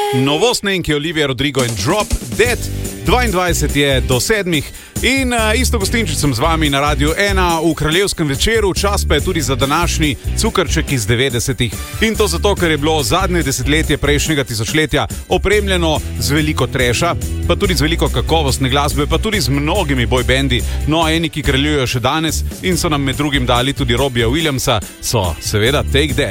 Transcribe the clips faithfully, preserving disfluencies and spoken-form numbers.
Novost Nenke, Olivia Rodrigo in Drop Dead. dvaindvajset je do sedmih in uh, isto gostinčic sem z vami na Radiu ena v kraljevskem večeru, čas pa je tudi za današnji cukrček iz devetdesetih. In to zato, ker je bilo zadnje desetletje prejšnjega tisočletja opremljeno z veliko treša, pa tudi z veliko kakovostne glasbe, pa tudi z mnogimi boybendi. No, eni, ki kraljujejo še danes in so nam med drugim dali tudi Robbija Williamsa, so seveda Take That.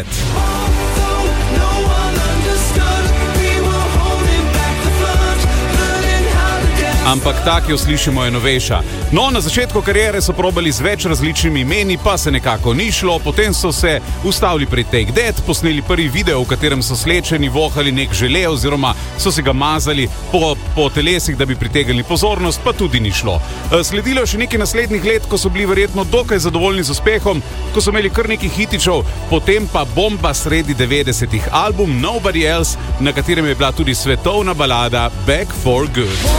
Ampak ta, ki jo slišimo, je novejša. No, na začetku kariere so probali z več različnimi imeni, pa se nekako ni šlo, potem so se ustavili pri Take That, posneli prvi video, v katerem so slečeni vohali nek žele oziroma so se ga mazali po, po telesih, da bi pritegnili pozornost, pa tudi ni šlo. Sledilo je še nekaj naslednjih let, ko so bili verjetno dokaj zadovoljni z uspehom, ko so imeli kar nekaj hitičev, potem pa bomba sredi devetdesetih, album Nobody Else, na katerem je bila tudi svetovna balada Back for Good.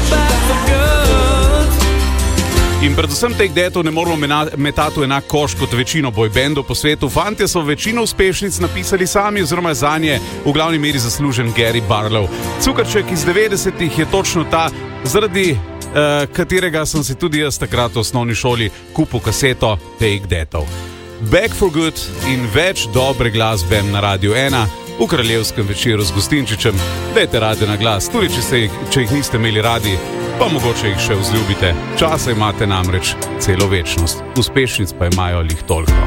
In predvsem Take Thatov ne moramo metati v enak koš kot večino boybandov po svetu. Fantje so večino uspešnic napisali sami oziroma zanje v glavni meri zaslužen Gary Barlow. Cukrček iz devetdesetih je točno ta, zaradi uh, katerega sem si tudi jaz takrat v osnovni šoli kupil kaseto Take Thatov. Back for Good in več dobre glasbe na Radiu ena v kraljevskem večeru z gostinčičem. Dajte rade na glas, tudi če, se jih, če jih niste imeli radi, pa mogoče jih še vzljubite. Časa imate namreč celo večnost, uspešnic pa imajo lih toliko.